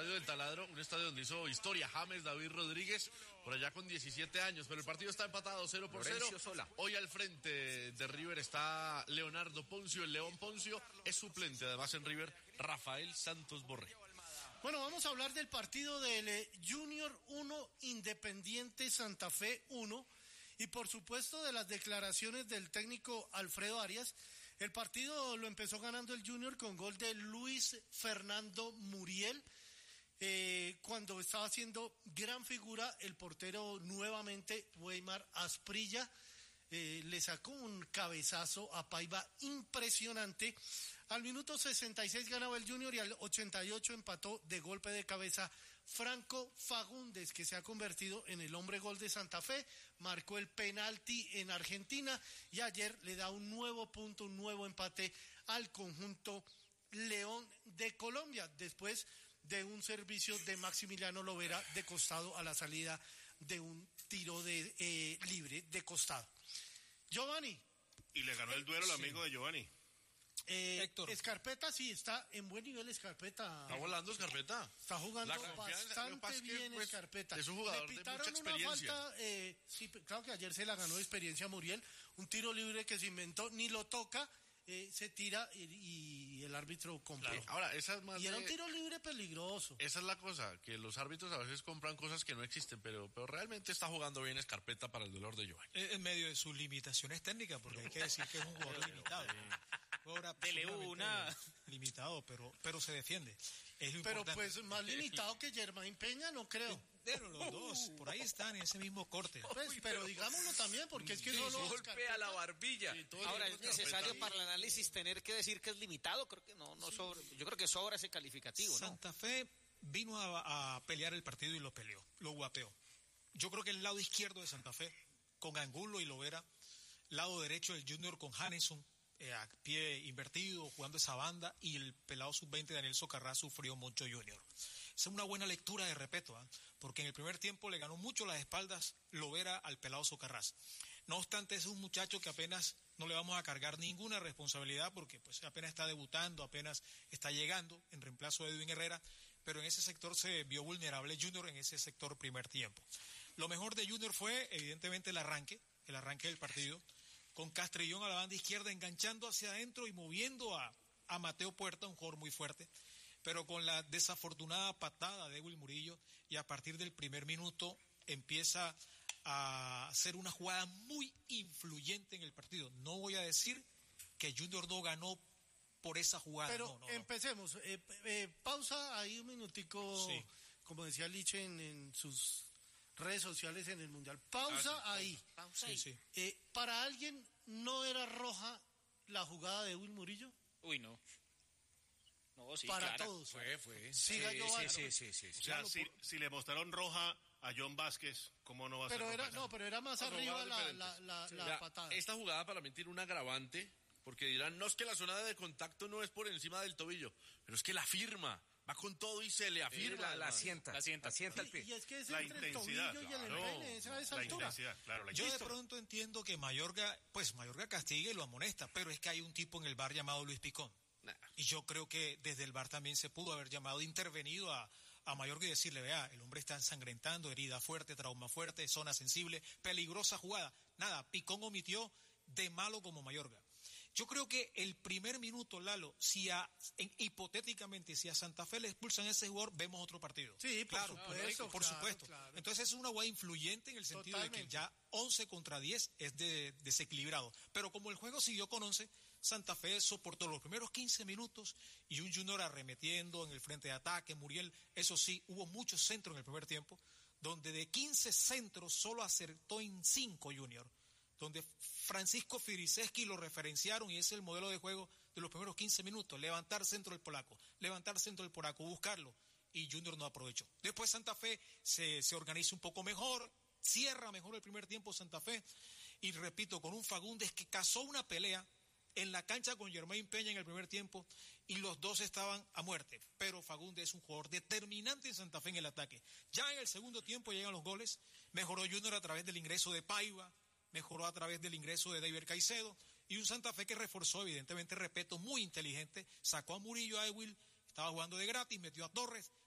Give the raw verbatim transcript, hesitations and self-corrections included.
Estadio del Taladro, un estadio donde hizo historia James David Rodríguez, por allá con diecisiete años, pero el partido está empatado cero por cero. Hoy al frente de River está Leonardo Poncio, el León Poncio es suplente, además en River, Rafael Santos Borré. Bueno, vamos a hablar del partido del Junior uno, Independiente Santa Fe uno, y por supuesto de las declaraciones del técnico Alfredo Arias. El partido lo empezó ganando el Junior con gol de Luis Fernando Muriel, eh, cuando estaba haciendo gran figura el portero nuevamente, Weimar Asprilla, eh, le sacó un cabezazo a Paiva impresionante. Al minuto sesenta y seis ganaba el Junior y al ochenta y ocho empató de golpe de cabeza Franco Fagundes, que se ha convertido en el hombre gol de Santa Fe, marcó el penalti en Argentina y ayer le da un nuevo punto, un nuevo empate al conjunto León de Colombia, después de un servicio de Maximiliano Lovera de costado a la salida de un tiro de eh, libre de costado. Giovanni. Y le ganó el duelo el amigo sí. de Giovanni. Eh, Héctor. Escarpeta sí, está en buen nivel Escarpeta. Está volando Escarpeta. Está jugando bastante bien pues, Escarpeta. Es un jugador Le de mucha Una experiencia. falta, eh, sí, claro que ayer se la ganó de experiencia Muriel. Un tiro libre que se inventó, ni lo toca, eh, se tira y, y el árbitro compró. Claro. Ahora, esa es más y de... era un tiro libre peligroso. Esa es la cosa, que los árbitros a veces compran cosas que no existen, pero, pero realmente está jugando bien Escarpeta para el dolor de Giovanni. En medio de sus limitaciones técnicas, porque hay que decir que es un jugador limitado. Ahora, Dele una. Limitado, pero, pero se defiende. Es lo pero importante. pues más limitado que Germain Peña, no creo. Pero los dos, por ahí están en ese mismo corte. Pues, Uy, pero, pero digámoslo también, porque es que sí, solo golpea la barbilla. Sí, ahora es necesario para el análisis tener que decir que es limitado, creo que no, no sí. sobra, yo creo que sobra ese calificativo, ¿no? Santa Fe vino a, a pelear el partido y lo peleó, lo guapeó. Yo creo que el lado izquierdo de Santa Fe, con Angulo y Lovera, lado derecho del Junior con Hanneson, eh, a pie invertido, jugando esa banda, y el pelado sub veinte Daniel Socarrá sufrió mucho Junior. Esa es una buena lectura de Repeto, ¿eh? Porque en el primer tiempo le ganó mucho las espaldas Lovera al pelado Socarrás. No obstante, es un muchacho que apenas no le vamos a cargar ninguna responsabilidad porque pues apenas está debutando, apenas está llegando en reemplazo de Edwin Herrera, pero en ese sector se vio vulnerable Junior en ese sector primer tiempo. Lo mejor de Junior fue evidentemente el arranque, el arranque del partido, con Castrillón a la banda izquierda enganchando hacia adentro y moviendo a, a Mateo Puerta, un jugador muy fuerte, pero con la desafortunada patada de Edwin Murillo, y a partir del primer minuto empieza a hacer una jugada muy influyente en el partido. No voy a decir que Junior no ganó por esa jugada. Pero no, no, empecemos. Eh, eh, pausa ahí un minutico, sí. Como decía Liche en, en sus redes sociales en el Mundial. Pausa ah, sí, ahí. Pausa sí, ahí. Sí. Eh, ¿Para alguien no era roja la jugada de Edwin Murillo? Uy, no. No, sí, Para clara. todos. Fue, fue. Sí, sí, sí, sí, sí, sí, sí. O sea, si, si le mostraron roja a John Vázquez, ¿cómo no va a pero ser era, roja? No, pero era más no, arriba no, la, la, la, sí. la Mira, patada. Esta jugada para mí tiene un agravante, porque dirán, no es que la zona de contacto no es por encima del tobillo, pero es que la firma, va con todo y se le afirma. Sí, la, la sienta, la sienta, la sienta el pie. Y, y es que es la entre el intensidad, tobillo claro, y el empeine, esa, esa la altura. Intensidad, claro, la Yo intensidad. de pronto entiendo que Mayorga, pues Mayorga castiga y lo amonesta, pero es que hay un tipo en el V A R llamado Luis Picón. Nah. Y yo creo que desde el V A R también se pudo haber llamado, intervenido a, a Mayorga y decirle, vea, el hombre está ensangrentando, herida fuerte, trauma fuerte, zona sensible, peligrosa jugada. Nada, Picón omitió de malo como Mayorga. Yo creo que el primer minuto, Lalo, si a, en, hipotéticamente, si a Santa Fe le expulsan ese jugador, vemos otro partido. Sí, por claro, supuesto, por claro, supuesto. claro. Entonces es una jugada influyente en el sentido Totalmente. de que ya once contra diez es de, desequilibrado. Pero como el juego siguió con once, Santa Fe soportó los primeros quince minutos y un Junior arremetiendo en el frente de ataque. Muriel, eso sí, hubo muchos centros en el primer tiempo, donde de quince centros solo acertó en cinco Junior, donde Francisco Firiseski lo referenciaron y ese es el modelo de juego de los primeros quince minutos, levantar centro del polaco, levantar centro del polaco, buscarlo, y Junior no aprovechó. Después Santa Fe se, se organiza un poco mejor, cierra mejor el primer tiempo Santa Fe, y repito, con un Fagundes que cazó una pelea en la cancha con Germain Peña en el primer tiempo, y los dos estaban a muerte, pero Fagundes es un jugador determinante en Santa Fe en el ataque. Ya en el segundo tiempo llegan los goles, mejoró Junior a través del ingreso de Paiva, mejoró a través del ingreso de David Caicedo, y un Santa Fe que reforzó, evidentemente, Repeto, muy inteligente, sacó a Murillo, a Ewil, estaba jugando de gratis, metió a Torres,